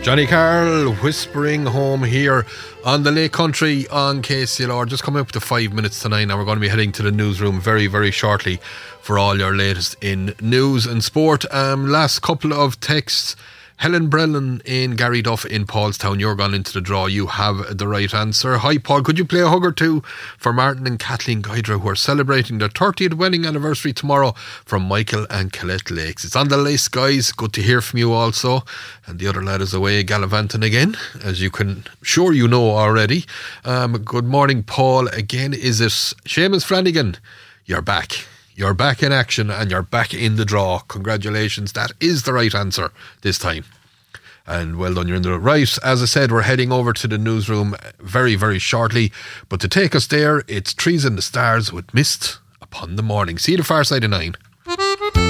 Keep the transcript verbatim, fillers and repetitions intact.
Johnny Carl whispering home here on the Lake Country on K C L R. Just coming up to five minutes to nine. Now we're going to be heading to the newsroom very, very shortly for all your latest in news and sport. Um, last couple of texts. Helen Brellan in Gary Duff in Paulstown. You're gone into the draw. You have the right answer. Hi Paul, could you play a hug or two for Martin and Kathleen Guidra, who are celebrating their thirtieth wedding anniversary tomorrow, from Michael and Colette Lakes. It's on the list, guys. Good to hear from you also. And the other lad is away gallivanting again, as you can sure you know already. Um, good morning, Paul. Again, is it Seamus Flanagan? You're back. You're back in action and you're back in the draw. Congratulations. That is the right answer this time. And well done, you're in the right. As I said, we're heading over to the newsroom very, very shortly. But to take us there, it's Trees in the Stars with Mist Upon the Morning. See you the far side of nine.